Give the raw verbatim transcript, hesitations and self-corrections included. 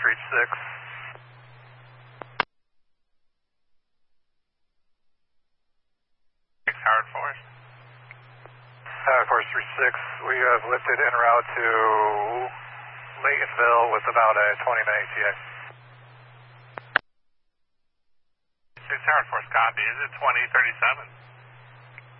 reach six. Howard Forest. Howard Forest three six, we have lifted en route to Laytonville with about a twenty minute E T A. six Howard Forest, copy. Is it twenty thirty-seven?